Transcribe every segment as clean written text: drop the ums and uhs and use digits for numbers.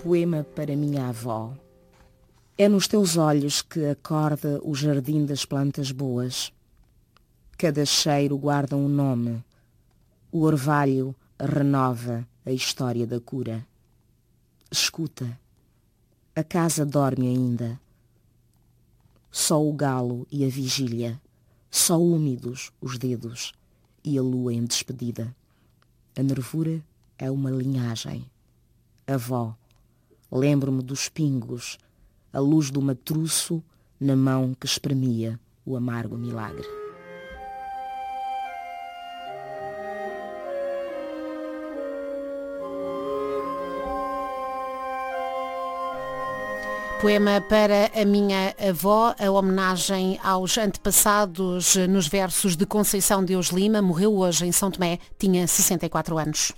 poema para minha avó. É nos teus olhos que acorda o jardim das plantas boas. Cada cheiro guarda um nome. O orvalho renova a história da cura. Escuta, a casa dorme ainda. Só o galo e a vigília, só úmidos os dedos e a lua em despedida. A nervura é uma linhagem. Avó, lembro-me dos pingos, a luz do matruço na mão que espremia o amargo milagre. Poema para a minha avó, a homenagem aos antepassados nos versos de Conceição Deus Lima. Morreu hoje em São Tomé, tinha 64 anos.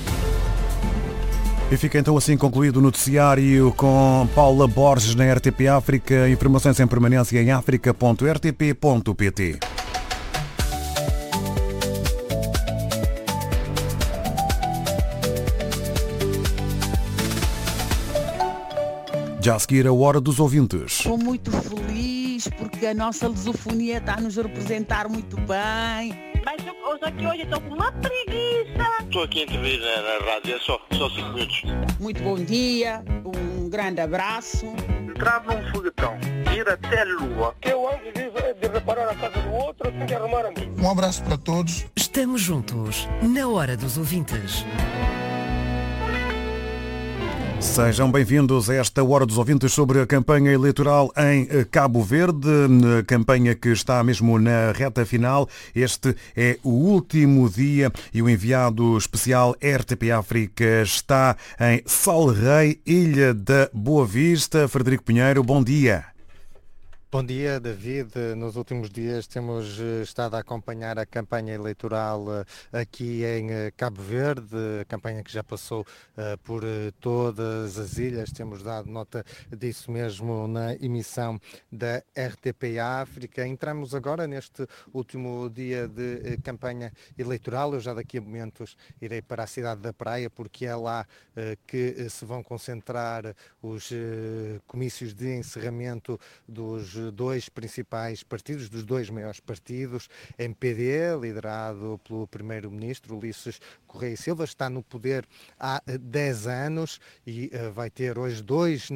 E fica então assim concluído o noticiário com Paula Borges na RTP África. Informações em permanência em africa.rtp.pt. Já a seguir a Hora dos Ouvintes. Estou muito feliz porque a nossa lusofonia está a nos representar muito bem. Mas hoje estou com uma preguiça. Estou aqui a intervir na rádio, é só 5 minutos. Muito bom dia, um grande abraço. Entrar num foguetão, ir até a Lua. Eu antes de reparar a casa do outro, tenho que arrumar a minha. Um abraço para todos. Estamos juntos, na Hora dos Ouvintes. Sejam bem-vindos a esta Hora dos Ouvintes sobre a campanha eleitoral em Cabo Verde, campanha que está mesmo na reta final. Este é o último dia e o enviado especial RTP África está em Salrei, Ilha da Boa Vista. Frederico Pinheiro, bom dia. Bom dia, David. Nos últimos dias temos estado a acompanhar a campanha eleitoral aqui em Cabo Verde, a campanha que já passou por todas as ilhas. Temos dado nota disso mesmo na emissão da RTP África. Entramos agora neste último dia de campanha eleitoral. Eu já daqui a momentos irei para a cidade da Praia, porque é lá que se vão concentrar os comícios de encerramento dos dois principais partidos, dos dois maiores partidos. MPD, liderado pelo primeiro-ministro Ulisses Correia e Silva, está no poder há 10 anos e vai ter hoje dois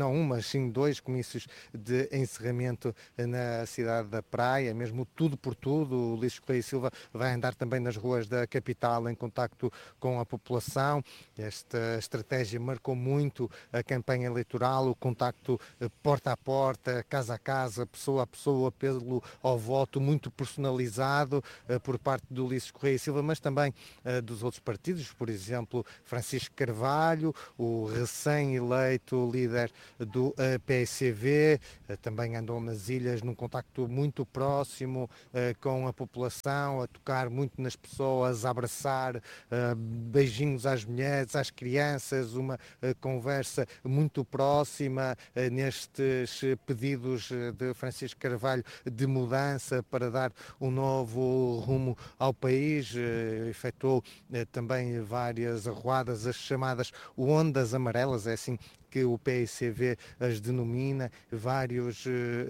comícios de encerramento na cidade da Praia, mesmo tudo por tudo. O Ulisses Correia e Silva vai andar também nas ruas da capital em contacto com a população. Esta estratégia marcou muito a campanha eleitoral, o contacto porta a porta, casa a casa, pessoa a pessoa, apelo ao voto muito personalizado por parte do Ulisses Correia e Silva, mas também dos outros partidos, por exemplo, Francisco Carvalho, o recém-eleito líder do PSCV, também andou nas ilhas num contacto muito próximo com a população, a tocar muito nas pessoas, a abraçar, beijinhos às mulheres, às crianças, uma conversa muito próxima nestes pedidos de Francisco Carvalho de mudança para dar um novo rumo ao país. Efetuou também várias arruadas, as chamadas ondas amarelas, é assim que o PSCV as denomina, vários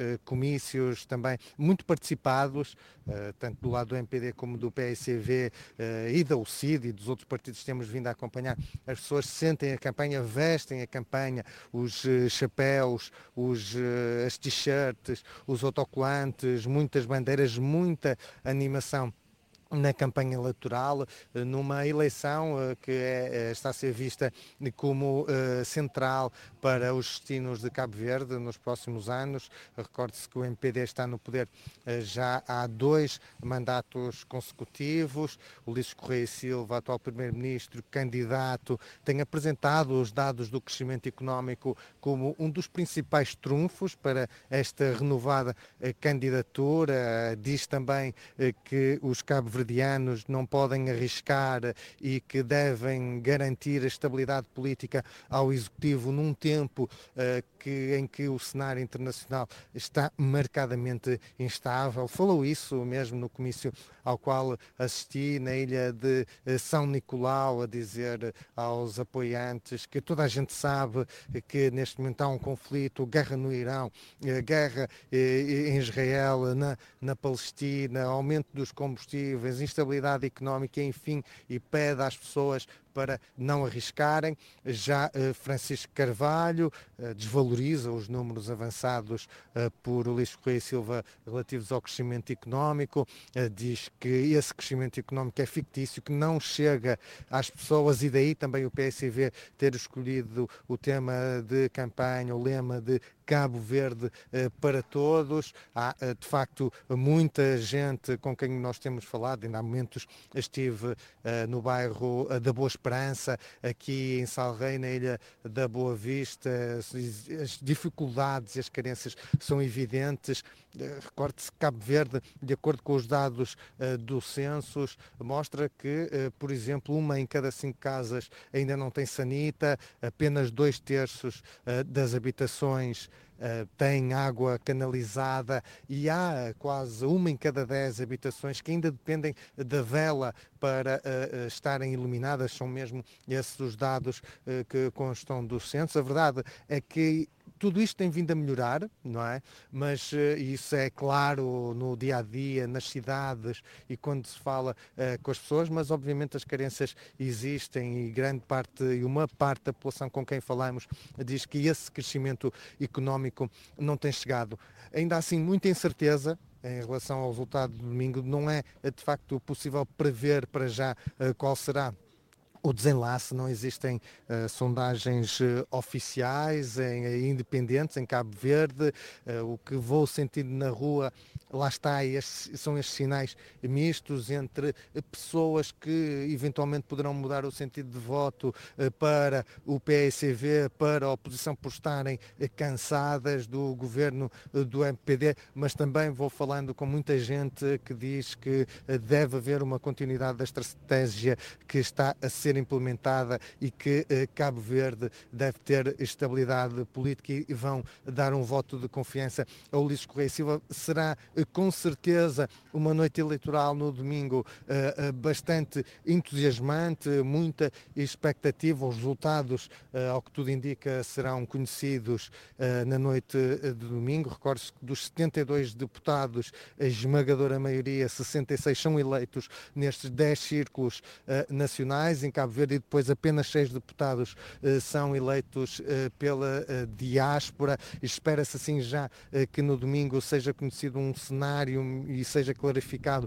comícios também muito participados, tanto do lado do MPD como do PSCV e da UCID e dos outros partidos que temos vindo a acompanhar. As pessoas sentem a campanha, vestem a campanha, os chapéus, as t-shirts, os autocolantes, muitas bandeiras, muita animação na campanha eleitoral, numa eleição que está a ser vista como central para os destinos de Cabo Verde nos próximos anos. Recorde-se que o MPD está no poder já há 2 mandatos consecutivos. Ulisses Correia e Silva, atual primeiro-ministro, candidato, tem apresentado os dados do crescimento económico como um dos principais trunfos para esta renovada candidatura. Diz também que os cabo-verdianos cabo-verdianos não podem arriscar e que devem garantir a estabilidade política ao Executivo num tempo em que o cenário internacional está marcadamente instável. Falou isso mesmo no comício ao qual assisti na ilha de São Nicolau, a dizer aos apoiantes que toda a gente sabe que neste momento há um conflito, guerra no Irão, guerra em Israel, na Palestina, aumento dos combustíveis, instabilidade económica, enfim, e pede às pessoas para não arriscarem. Já Francisco Carvalho desvaloriza os números avançados por Ulisses Correia e Silva relativos ao crescimento económico, diz que esse crescimento económico é fictício, que não chega às pessoas, e daí também o PSV ter escolhido o tema de campanha, o lema de Cabo Verde para todos. Há, de facto, muita gente com quem nós temos falado. Ainda há momentos estive no bairro da Boa Esperança, aqui em Salgueiro, na Ilha da Boa Vista. As dificuldades e as carências são evidentes. Recorde-se que Cabo Verde, de acordo com os dados do census, mostra que, por exemplo, 1 em cada 5 casas ainda não tem sanita, apenas 2/3 das habitações têm água canalizada, e há quase 1 em cada 10 habitações que ainda dependem da vela para estarem iluminadas. São mesmo esses os dados que constam do censo. A verdade é que tudo isto tem vindo a melhorar, não é? Mas isso é claro no dia-a-dia, nas cidades e quando se fala com as pessoas, mas obviamente as carências existem, e grande parte e uma parte da população com quem falamos diz que esse crescimento económico não tem chegado. Ainda assim, muita incerteza em relação ao resultado de domingo. Não é de facto possível prever para já qual será o desenlace. Não existem sondagens oficiais, independentes em Cabo Verde. O que vou sentindo na rua, lá está, são estes sinais mistos entre pessoas que eventualmente poderão mudar o sentido de voto para o PSV, para a oposição, por estarem cansadas do governo do MPD, mas também vou falando com muita gente que diz que deve haver uma continuidade da estratégia que está a ser implementada e que Cabo Verde deve ter estabilidade política, e vão dar um voto de confiança a Ulisses Correia Silva. Será com certeza uma noite eleitoral no domingo bastante entusiasmante, muita expectativa. Os resultados, ao que tudo indica, serão conhecidos na noite de domingo. Recorde-se que dos 72 deputados, a esmagadora maioria, 66, são eleitos nestes 10 círculos nacionais em Cabo Verde, e depois apenas 6 deputados são eleitos pela diáspora. Espera-se assim já que no domingo seja conhecido um cenário e seja clarificado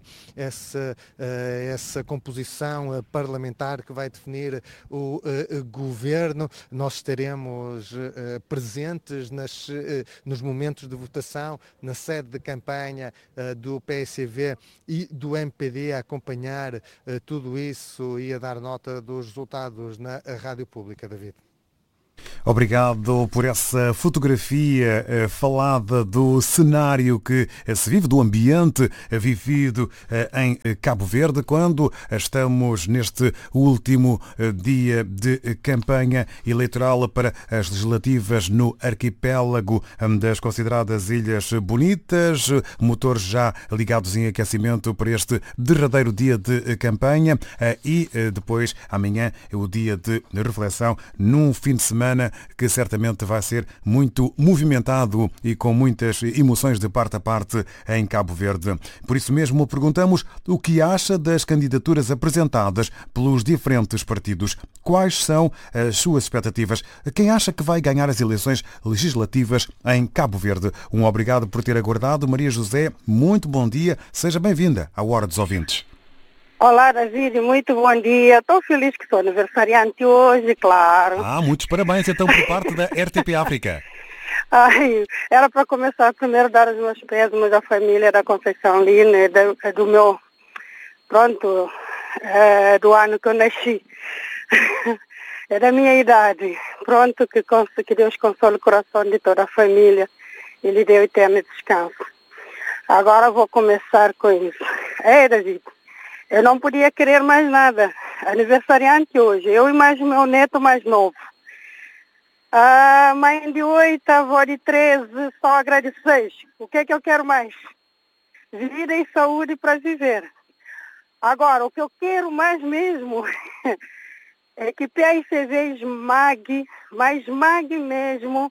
essa composição parlamentar que vai definir o governo. Nós estaremos presentes nos momentos de votação, na sede de campanha do PSV e do MPD, a acompanhar tudo isso e a dar nota dos resultados na Rádio Pública. David. Obrigado por essa fotografia falada do cenário que se vive, do ambiente vivido em Cabo Verde, quando estamos neste último dia de campanha eleitoral para as legislativas no arquipélago das consideradas Ilhas Bonitas, motores já ligados em aquecimento para este derradeiro dia de campanha, e depois amanhã é o dia de reflexão, num fim de semana que certamente vai ser muito movimentado e com muitas emoções de parte a parte em Cabo Verde. Por isso mesmo perguntamos o que acha das candidaturas apresentadas pelos diferentes partidos. Quais são as suas expectativas? Quem acha que vai ganhar as eleições legislativas em Cabo Verde? Um obrigado por ter aguardado. Maria José, muito bom dia. Seja bem-vinda à Hora dos Ouvintes. Olá, David, muito bom dia. Estou feliz que sou aniversariante hoje, claro. Muitos parabéns então por parte da RTP África. Era para começar primeiro a dar os meus pésamos à família da Conceição Lina, do meu, do ano que eu nasci. É da minha idade. Pronto, que Deus console o coração de toda a família e lhe dê o eterno descanso. Agora vou começar com isso. David, Eu não podia querer mais nada. Aniversariante hoje, eu e mais o meu neto mais novo. A mãe de 8, a avó de 13, só agradecer. O que é que eu quero mais? Vida e saúde para viver. Agora, o que eu quero mais mesmo é que PAICV esmague, mas esmague mesmo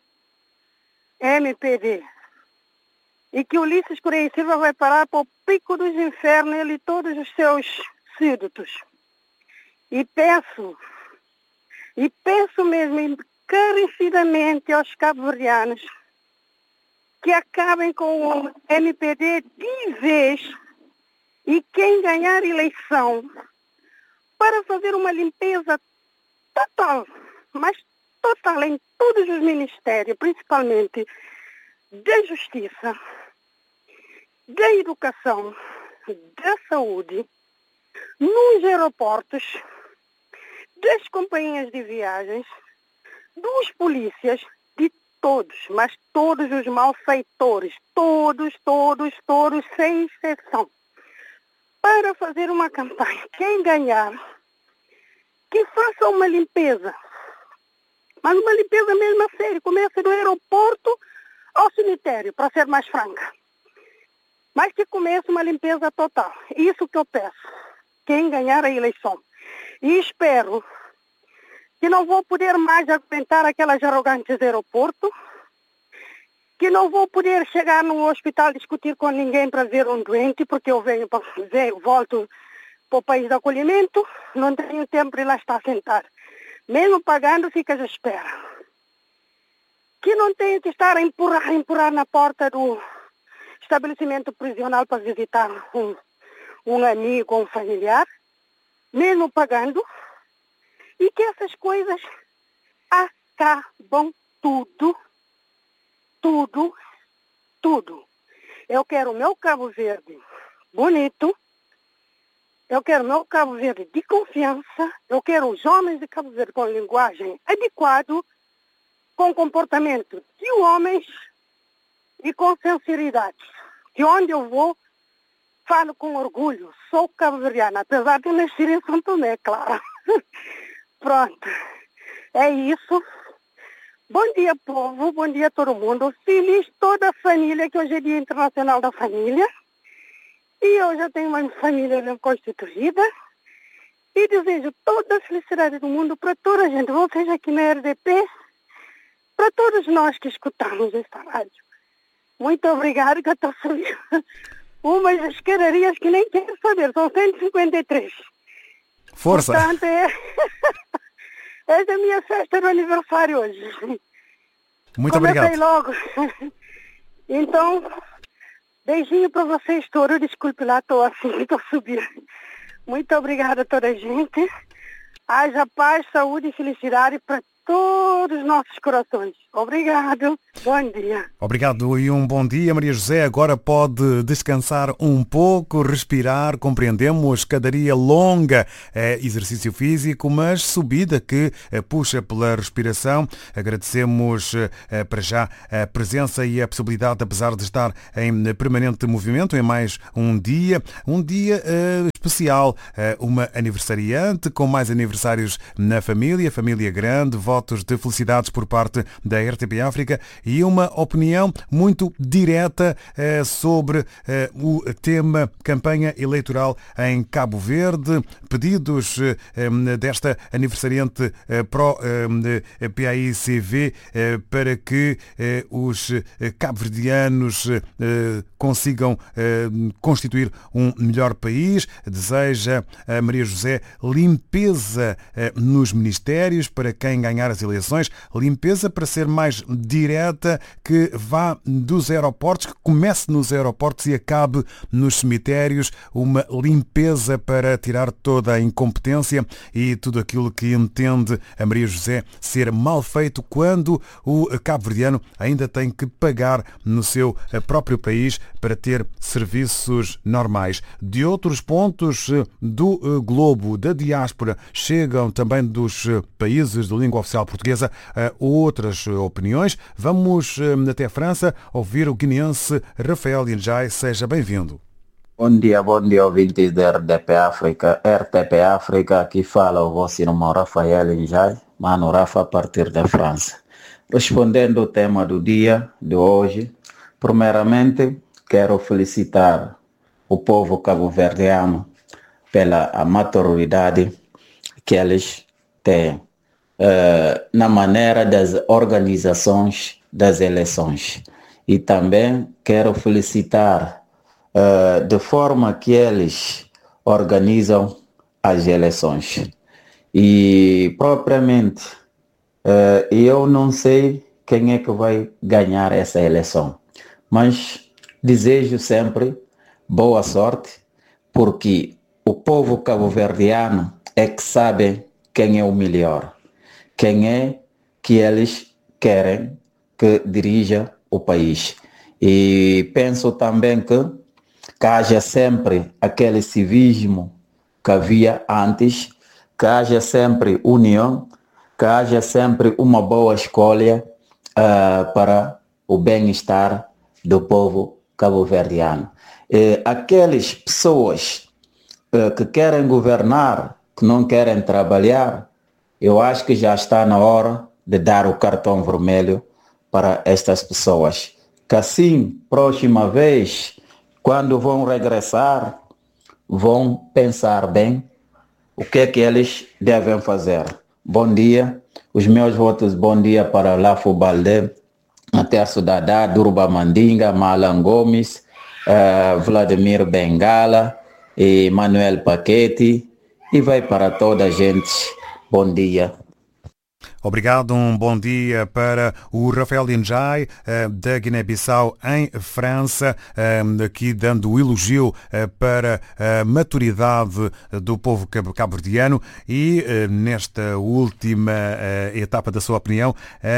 MPD. E que Ulisses Correia e Silva vai parar para o pico dos infernos, ele e todos os seus súditos. E peço mesmo encarecidamente aos cabo-verdianos que acabem com o MPD de vez e quem ganhar eleição para fazer uma limpeza total, mas total em todos os ministérios, principalmente da Justiça, da Educação, da Saúde, nos aeroportos, das companhias de viagens, dos polícias, de todos, mas todos os malfeitores, todos, sem exceção, para fazer uma campanha. Quem ganhar, que faça uma limpeza, mas uma limpeza mesmo a sério, começa do aeroporto ao cemitério, para ser mais franca. Mas que comece uma limpeza total. Isso que eu peço. Quem ganhar a eleição. E espero que não vou poder mais aguentar aquelas arrogantes do aeroporto, que não vou poder chegar no hospital discutir com ninguém para ver um doente, porque eu volto para o país de acolhimento, não tenho tempo para ir lá estar sentado. Mesmo pagando, ficas à espera. Que não tenho que estar a empurrar na porta do estabelecimento prisional para visitar um amigo ou um familiar, mesmo pagando, e que essas coisas acabam tudo. Eu quero o meu Cabo Verde bonito, eu quero o meu Cabo Verde de confiança, eu quero os homens de Cabo Verde com linguagem adequada, com comportamento de homens e com sinceridade. Que onde eu vou, falo com orgulho. Sou cabo-verdiana, apesar de nascer em São Tomé, claro. Pronto. É isso. Bom dia, povo. Bom dia a todo mundo. Feliz toda a família, que hoje é Dia Internacional da Família. E eu já tenho uma família bem constituída. E desejo toda a felicidade do mundo para toda a gente. Vocês aqui na RDP, para todos nós que escutamos esta rádio. Muito obrigada, que eu estou feliz. Umas escadarias que nem quero saber, são 153. Força! Portanto, essa é a minha festa do aniversário hoje. Muito Comecei obrigado. logo. Então, beijinho para vocês todos. Desculpe lá, estou subindo. Muito obrigada a toda a gente. Haja paz, saúde e felicidade para todos os nossos corações. Obrigado. Bom dia. Obrigado e um bom dia, Maria José. Agora pode descansar um pouco, respirar, compreendemos, escadaria longa, exercício físico, mas subida que puxa pela respiração. Agradecemos para já a presença e a possibilidade, apesar de estar em permanente movimento, em mais um dia especial, uma aniversariante com mais aniversários na família grande, votos de felicidades por parte da RTP África e uma opinião muito direta sobre o tema campanha eleitoral em Cabo Verde, pedidos desta aniversariante PAICV para que os cabo-verdianos consigam constituir um melhor país. Deseja a Maria José limpeza nos ministérios para quem ganhar as eleições, limpeza para ser mais direta, que vá dos aeroportos, que comece nos aeroportos e acabe nos cemitérios, uma limpeza para tirar toda a incompetência e tudo aquilo que entende a Maria José ser mal feito quando o cabo-verdiano ainda tem que pagar no seu próprio país para ter serviços normais. De outros pontos do globo, da diáspora, chegam também dos países de língua oficial portuguesa outras opiniões. Vamos até a França ouvir o guineense Rafael Injai. Seja bem-vindo. Bom dia, ouvintes da RTP África, aqui fala o vosso irmão Rafael Njai, mano Rafa, a partir da França. Respondendo ao tema do dia de hoje, primeiramente quero felicitar o povo cabo-verdiano pela maturidade que eles têm na maneira das organizações das eleições. E também quero felicitar de forma que eles organizam as eleições. E propriamente, eu não sei quem é que vai ganhar essa eleição, mas desejo sempre boa sorte, porque o povo cabo-verdiano é que sabe quem é o melhor, quem é que eles querem que dirija o país. E penso também que haja sempre aquele civismo que havia antes, que haja sempre união, que haja sempre uma boa escolha para o bem-estar do povo cabo-verdiano. Aquelas pessoas que querem governar, que não querem trabalhar, eu acho que já está na hora de dar o cartão vermelho para estas pessoas. Que assim, próxima vez, quando vão regressar, vão pensar bem o que é que eles devem fazer. Bom dia, os meus votos, bom dia para Lafo Balde, Matheus Dadá, Durba Mandinga, Malan Gomes, Vladimir Bengala e Manuel Paquete, e vai para toda a gente. Bom dia. Obrigado, um bom dia para o Rafael Njai, da Guiné-Bissau, em França, aqui dando o elogio para a maturidade do povo cabo-verdiano e, nesta última etapa da sua opinião,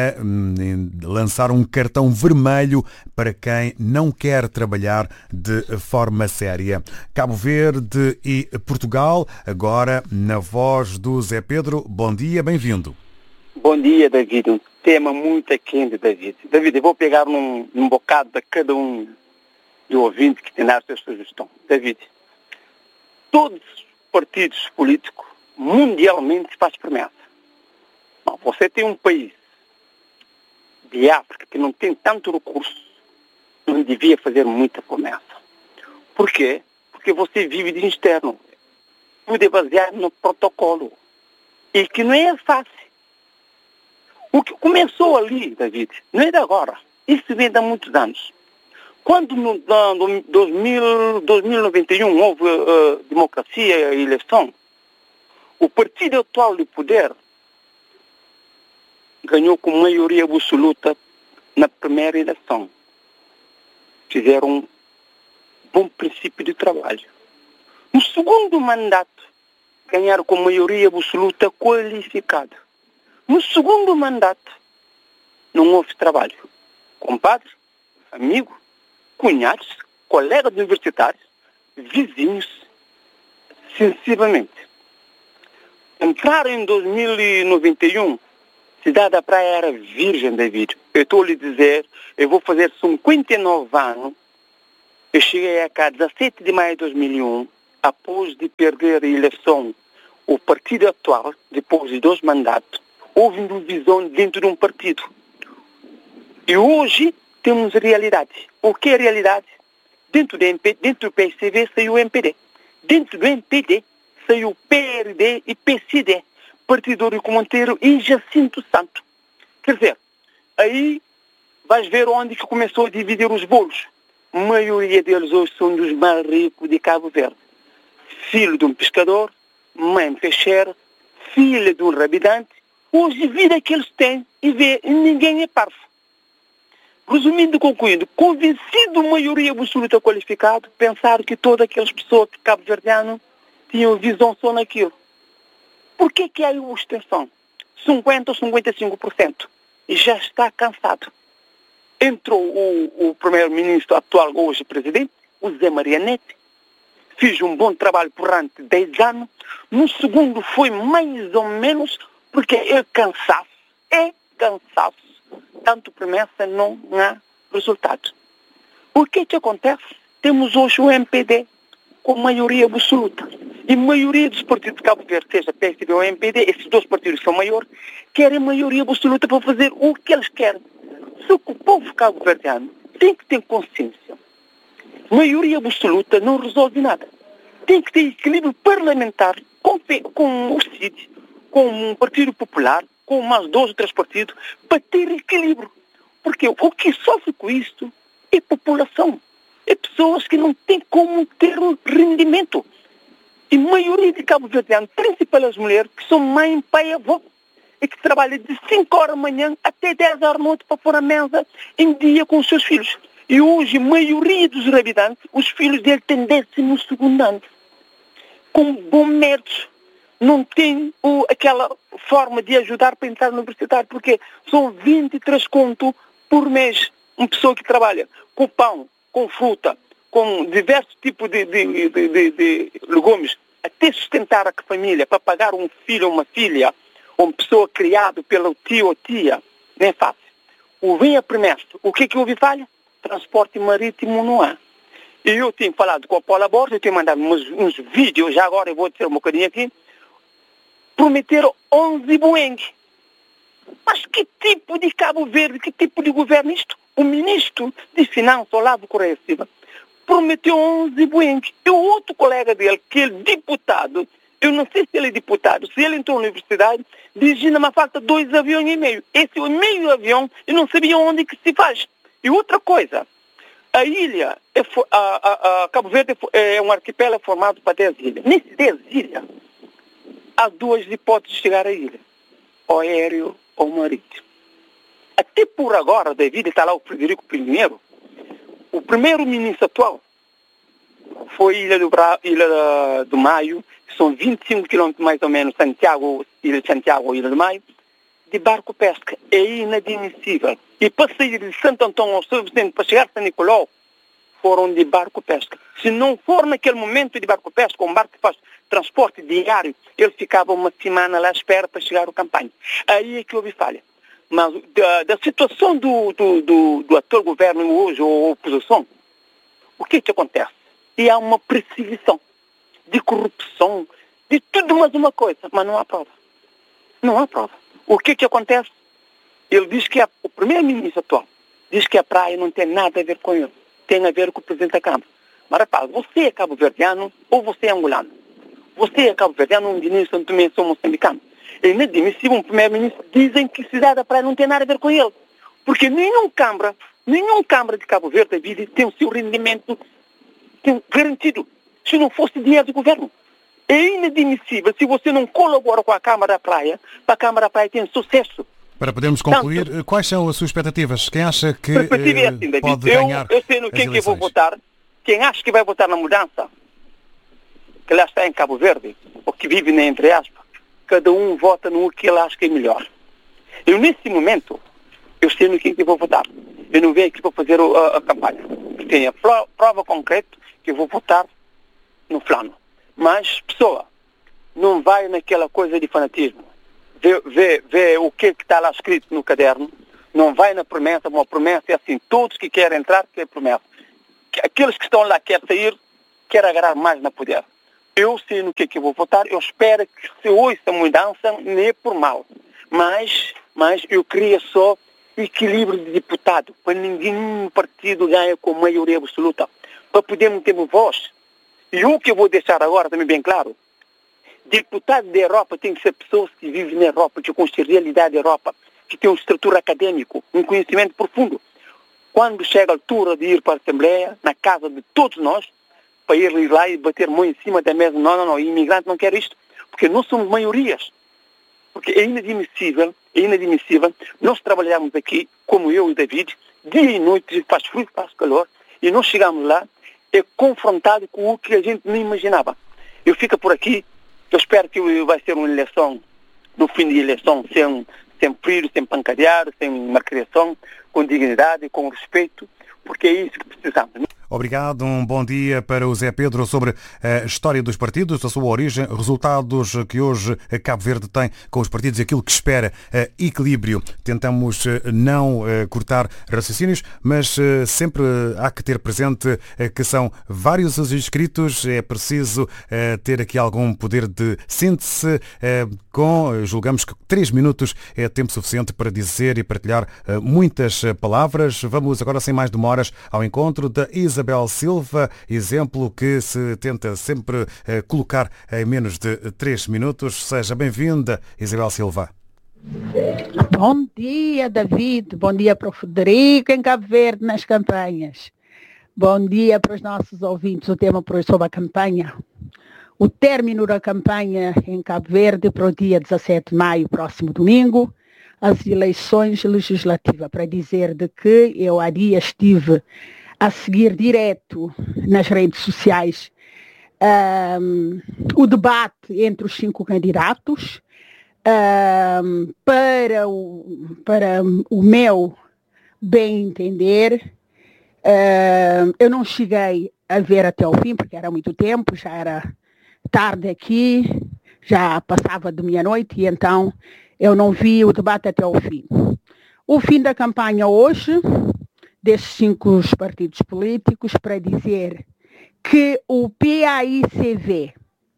lançar um cartão vermelho para quem não quer trabalhar de forma séria. Cabo Verde e Portugal, agora na voz do Zé Pedro. Bom dia, bem-vindo. Bom dia, David. Um tema muito quente, David. David, eu vou pegar num bocado de cada um do ouvinte que tem a sua sugestão. David, todos os partidos políticos mundialmente fazem promessa. Não, você tem um país de África que não tem tanto recurso, não devia fazer muita promessa. Por quê? Porque você vive de externo. Tudo é baseado no protocolo. E que não é fácil. O que começou ali, David, não é de agora. Isso vem de há muitos anos. Quando no 2091 houve democracia e eleição, o partido atual de poder ganhou com maioria absoluta na primeira eleição. Fizeram um bom princípio de trabalho. No segundo mandato, ganharam com maioria absoluta qualificada. No segundo mandato, não houve trabalho. Compadre, amigo, cunhados, colegas universitários, vizinhos, sensivelmente. Entraram em 2091, cidade da praia era virgem, David. Eu estou a lhe dizer, eu vou fazer 59 anos. Eu cheguei cá 17 de maio de 2001, após de perder a eleição, o partido atual, depois de 2 mandatos, houve uma divisão dentro de um partido. E hoje temos realidade. O que é realidade? Dentro do PCV saiu o MPD. Dentro do MPD saiu o PRD e PCD. Partido Rico Monteiro e Jacinto Santo. Quer dizer, aí vais ver onde que começou a dividir os bolos. A maioria deles hoje são dos mais ricos de Cabo Verde. Filho de um pescador, mãe peixeira, filha de um rabidante. Hoje, vida que eles têm e vê, ninguém é parvo. Resumindo e concluindo, convencido maioria absoluta qualificada, pensaram que todas aquelas pessoas de cabo-verdiano tinham visão só naquilo. Por que há aí uma extensão? 50% ou 55%. E já está cansado. Entrou o primeiro-ministro atual, hoje presidente, o Zé Maria Neto, fez um bom trabalho durante 10 anos. No segundo foi mais ou menos, porque é cansaço. Tanto promessa não há resultado. O que acontece? Temos hoje o MPD, com maioria absoluta. E maioria dos partidos de Cabo Verde, seja PSDB ou MPD, esses dois partidos são maiores, querem maioria absoluta para fazer o que eles querem. Só que o povo cabo-verdiano tem que ter consciência. Maioria absoluta não resolve nada. Tem que ter equilíbrio parlamentar com o CID, com o Partido Popular, com mais 2 ou 3 partidos, para ter equilíbrio. Porque o que sofre com isto é a população. É pessoas que não têm como ter um rendimento. E a maioria de cabo-verdianos, principalmente as mulheres, que são mãe, pai e avó, e que trabalham de 5 horas da manhã até 10 horas da noite para pôr a mesa em dia com os seus filhos. E hoje, a maioria dos habitantes, os filhos dele têm 12º ano. Com bom méritos. Não tem aquela forma de ajudar para entrar na universidade, porque são 23 contos por mês. Uma pessoa que trabalha com pão, com fruta, com diversos tipos de legumes, até sustentar a família, para pagar um filho ou uma filha, ou uma pessoa criada pelo tio ou tia, não é fácil. Vem a promessa. O que eu ouvi falha? Transporte marítimo não há. E eu tenho falado com a Paula Borges, eu tenho mandado uns vídeos, já agora eu vou dizer um bocadinho aqui, prometeram 11 Boeing. Mas que tipo de Cabo Verde, que tipo de governo isto? O ministro de Finanças, Olavo Correia Silva, prometeu 11 Boeing. E o outro colega dele, que é deputado, eu não sei se ele é deputado, se ele entrou na universidade, dirigindo uma falta 2 aviões e meio. Esse é meio avião, eu não sabia onde que se faz. E outra coisa, a ilha, Cabo Verde é um arquipélago formado para 10 ilhas. Nessas 10 ilhas, há 2 hipóteses de chegar à ilha, ou aéreo ou marítimo. Até por agora, David, está lá o Frederico Pinheiro, o primeiro-ministro atual foi Ilha do Maio, que são 25 quilômetros mais ou menos, Ilha de Santiago ou Ilha do Maio, de barco-pesca. É inadmissível. E para sair de Santo Antão ao São Vicente, para chegar a São Nicolau, foram de barco-pesca. Se não for naquele momento de barco-pesca, um barco que faz transporte diário, ele ficava uma semana lá à espera para chegar ao campanha. Aí é que houve falha. Mas da situação do atual governo hoje, ou oposição, o que acontece? E há uma perseguição de corrupção, de tudo mais uma coisa, mas não há prova. Não há prova. O que acontece? Ele diz que o primeiro-ministro atual diz que a praia não tem nada a ver com ele. Tem a ver com o presidente da Câmara. Mas rapaz, você é cabo-verdiano ou você é angolano? Você é cabo-verdiano, um guineense, também sou moçambicano. É inadmissível um primeiro-ministro dizem que a cidade da praia não tem nada a ver com ele. Porque nenhum Câmara de Cabo Verde tem o seu rendimento garantido. Se não fosse dinheiro do governo. É inadmissível se você não colabora com a Câmara da Praia, para a Câmara da Praia ter sucesso. Para podermos concluir, quais são as suas expectativas? Quem acha que assim, pode ganhar eu sei no que eu vou votar. Quem acha que vai votar na mudança, que lá está em Cabo Verde, ou que vive, entre aspas, cada um vota no que ele acha que é melhor. Eu, nesse momento, eu sei no que eu vou votar. Eu não venho aqui para fazer a campanha. Eu tenho a prova concreta que eu vou votar no Flano. Mas, pessoa, não vai naquela coisa de fanatismo. Vê o que está lá escrito no caderno. Não vai na promessa. Uma promessa é assim, todos que querem entrar, querem promessa. Aqueles que estão lá querem sair, querem agarrar mais no poder. Eu sei no que eu vou votar. Eu espero que se ouça a mudança, não é por mal. Mas eu queria só equilíbrio de deputado, para nenhum partido ganhe com maioria absoluta, para podermos ter voz. E o que eu vou deixar agora também bem claro, deputado da Europa tem que ser pessoas que vivem na Europa, que conhecem a realidade da Europa, que têm uma estrutura acadêmica, um conhecimento profundo. Quando chega a altura de ir para a Assembleia, na casa de todos nós, para ir lá e bater mão em cima da mesa, não, imigrante não quer isto, porque nós somos maiorias. Porque é inadmissível, nós trabalhamos aqui, como eu e David, dia e noite, faz frio, faz calor, e nós chegamos lá, é confrontado com o que a gente não imaginava. Eu fico por aqui, eu espero que vai ser uma eleição, no fim de eleição, sem frio, sem pancadear, sem uma criação, com dignidade, com respeito, porque é isso que precisamos. Obrigado, um bom dia para o Zé Pedro sobre a história dos partidos, a sua origem, resultados que hoje Cabo Verde tem com os partidos e aquilo que espera, equilíbrio. Tentamos não cortar raciocínios, mas sempre há que ter presente que são vários os inscritos, é preciso ter aqui algum poder de síntese, julgamos que 3 minutos é tempo suficiente para dizer e partilhar muitas palavras. Vamos agora, sem mais demoras, ao encontro da Isabel Silva, exemplo que se tenta sempre colocar em menos de 3 minutos. Seja bem-vinda, Isabel Silva. Bom dia, David. Bom dia para o Frederico em Cabo Verde nas campanhas. Bom dia para os nossos ouvintes. O tema por hoje sobre a campanha. O término da campanha em Cabo Verde para o dia 17 de maio, próximo domingo. As eleições legislativas, para dizer de que eu há dias estive a seguir direto nas redes sociais o debate entre os 5 candidatos. Para o meu bem entender, eu não cheguei a ver até o fim, porque era muito tempo, já era tarde aqui, já passava de meia-noite, e então eu não vi o debate até o fim. O fim da campanha hoje, desses 5 partidos políticos, para dizer que o PAICV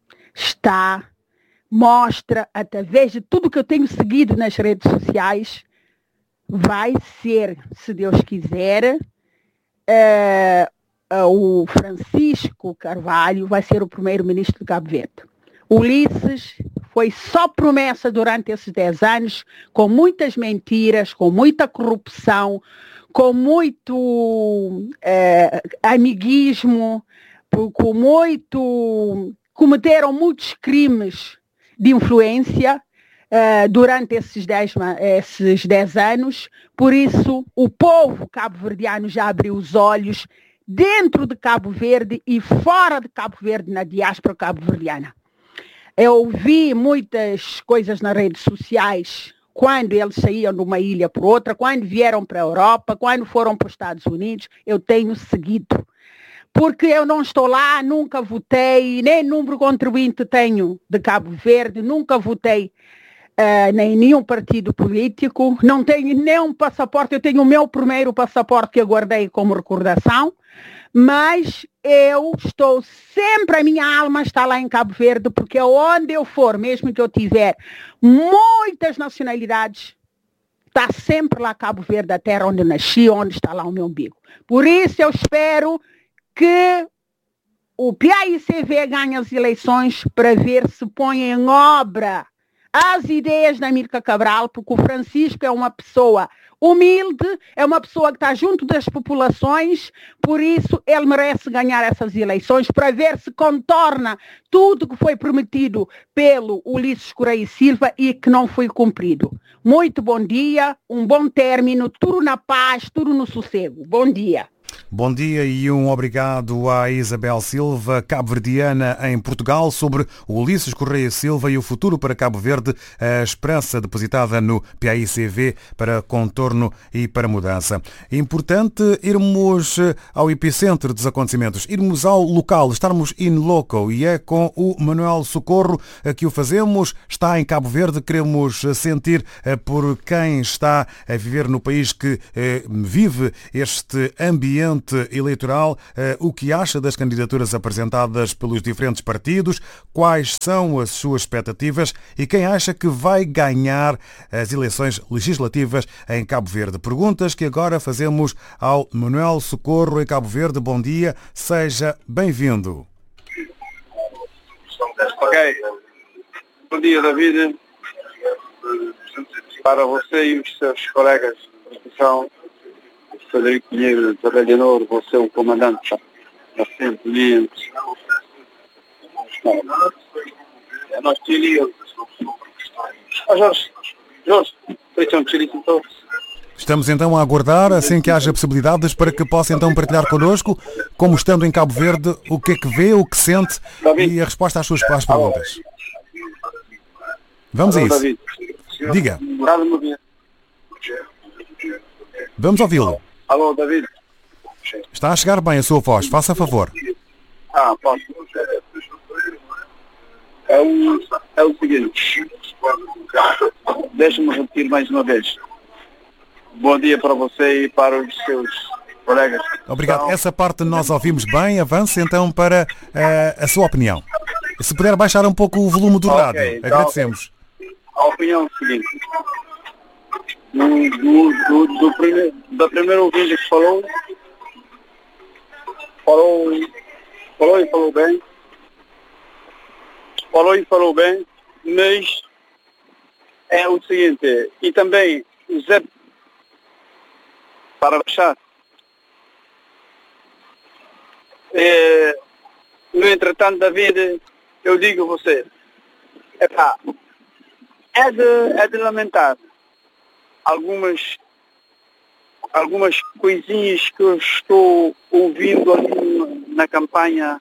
mostra, através de tudo que eu tenho seguido nas redes sociais, vai ser, se Deus quiser, o Francisco Carvalho vai ser o primeiro-ministro de Cabo Verde. Ulisses foi só promessa durante esses 10 anos, com muitas mentiras, com muita corrupção, com muito amiguismo, cometeram muitos crimes de influência durante esses 10 anos. Por isso, o povo cabo-verdiano já abriu os olhos dentro de Cabo Verde e fora de Cabo Verde, na diáspora cabo-verdiana. Eu vi muitas coisas nas redes sociais quando eles saíam de uma ilha para outra, quando vieram para a Europa, quando foram para os Estados Unidos. Eu tenho seguido. Porque eu não estou lá, nunca votei, nem número contribuinte tenho de Cabo Verde, nunca votei em nenhum partido político, não tenho nenhum passaporte, eu tenho o meu primeiro passaporte que eu guardei como recordação, mas eu estou sempre, a minha alma está lá em Cabo Verde, porque onde eu for, mesmo que eu tiver muitas nacionalidades, está sempre lá Cabo Verde, a terra onde eu nasci, onde está lá o meu umbigo. Por isso eu espero que o PAICV ganhe as eleições para ver se põe em obra as ideias da Amílcar Cabral, porque o Francisco é uma pessoa humilde, é uma pessoa que está junto das populações, por isso ele merece ganhar essas eleições para ver se contorna tudo que foi prometido pelo Ulisses Correia Silva e que não foi cumprido. Muito bom dia, um bom término, tudo na paz, tudo no sossego. Bom dia. Bom dia e um obrigado à Isabel Silva, cabo-verdiana em Portugal, sobre o Ulisses Correia Silva e o futuro para Cabo Verde, a esperança depositada no PAICV para contorno e para mudança. Importante irmos ao epicentro dos acontecimentos, irmos ao local, estarmos in loco, e é com o Manuel Socorro que o fazemos. Está em Cabo Verde, queremos sentir por quem está a viver no país que vive este ambiente eleitoral, o que acha das candidaturas apresentadas pelos diferentes partidos, quais são as suas expectativas e quem acha que vai ganhar as eleições legislativas em Cabo Verde. Perguntas que agora fazemos ao Manuel Socorro em Cabo Verde. Bom dia, seja bem-vindo. Ok. Bom dia, David. Para você e os seus colegas de discussão, Frederico Pinheiro, trabalhador, você é o comandante, recentemente. Nós teríamos. Jorge, deixa um chilice então. Estamos então a aguardar, assim que haja possibilidades, para que possa então partilhar connosco, como estando em Cabo Verde, o que é que vê, o que sente e a resposta às suas perguntas. Vamos a isso. David. Diga. Vamos ouvi-lo. Alô, David. Está a chegar bem a sua voz, faça favor. Posso. É o seguinte, deixe-me repetir mais uma vez. Bom dia para você e para os seus colegas. Obrigado. Essa parte nós ouvimos bem. Avance então para a sua opinião. Se puder baixar um pouco o volume do rádio, então, agradecemos. A opinião é o seguinte. Da primeira ouvinte que falou bem, mas é o seguinte, e também o Zé, para fechar, no entretanto da vida, eu digo a você, é de lamentar algumas coisinhas que eu estou ouvindo ali na campanha,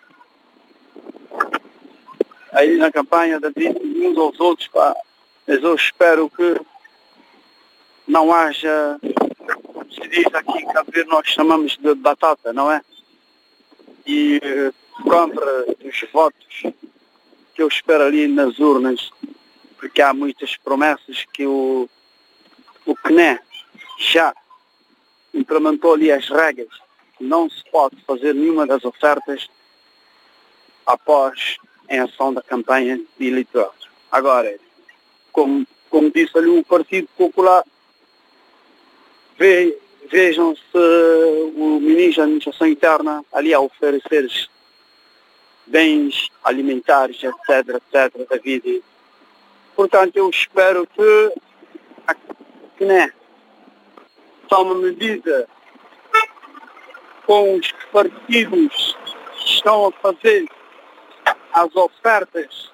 David, uns aos outros, mas eu espero que não haja, como se diz aqui em Cabo Verde, nós chamamos de batata, não é? E compra dos votos que eu espero ali nas urnas, porque há muitas promessas que o CNE já implementou ali as regras. Não se pode fazer nenhuma das ofertas após em ação da campanha eleitoral. Agora, como disse ali o Partido Popular, vejam se o Ministro da Administração Interna ali a oferecer bens alimentares, etc., David. Portanto, eu espero que a CNE tome medida com os partidos que estão a fazer as ofertas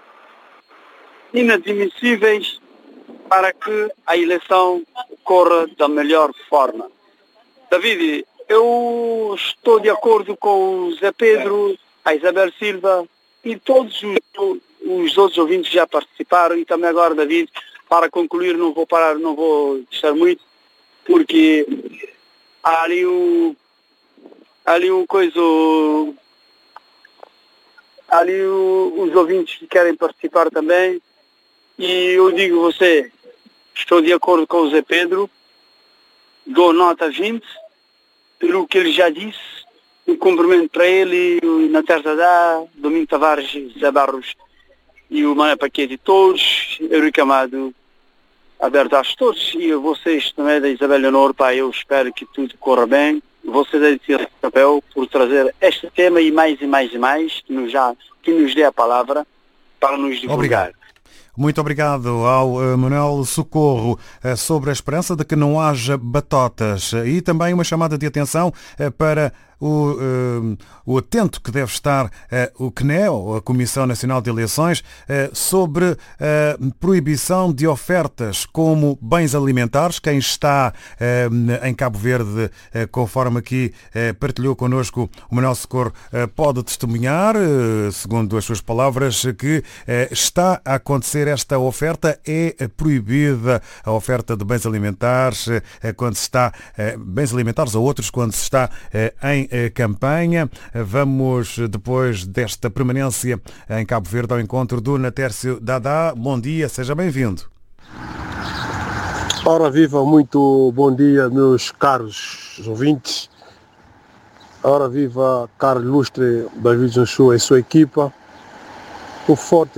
inadmissíveis para que a eleição ocorra da melhor forma. David, eu estou de acordo com o Zé Pedro, a Isabel Silva e todos os outros ouvintes que já participaram, e também agora, David, para concluir, não vou deixar muito, porque há ali os ouvintes que querem participar também, e eu digo a você, estou de acordo com o Zé Pedro, dou nota 20, pelo que ele já disse, um cumprimento para ele, e na terça da Domingo Tavares, Zé Barros e o Mané Paquete e todos, Eurico Amado, aberto a todos, e a vocês também da Isabel Leonor, eu espero que tudo corra bem. Você deve ter papel por trazer este tema e mais, que nos dê a palavra para nos divulgar. Obrigado. Muito obrigado ao Manuel Socorro sobre a esperança de que não haja batotas, e também uma chamada de atenção para o atento que deve estar o CNE, ou a Comissão Nacional de Eleições, sobre a proibição de ofertas como bens alimentares. Quem está em Cabo Verde, conforme aqui partilhou connosco o Manuel Socorro, pode testemunhar, segundo as suas palavras, que está a acontecer esta oferta. É proibida a oferta de bens alimentares quando se está bens alimentares ou outros quando se está em campanha. Vamos, depois desta permanência em Cabo Verde, ao encontro do Natércio Dadá. Bom dia, seja bem-vindo. Ora viva, muito bom dia, meus caros ouvintes. Ora viva, caro ilustre David Joshua e sua equipa. O forte